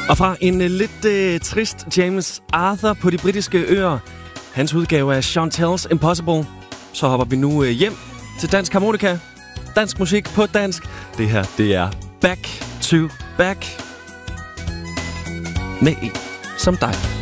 Og fra en lidt trist James Arthur på de britiske øer, hans udgave af Chantel's Impossible, så hopper vi nu hjem til dansk harmonika. Dansk musik på dansk. Det her, det er Back to Back. Med en som dig.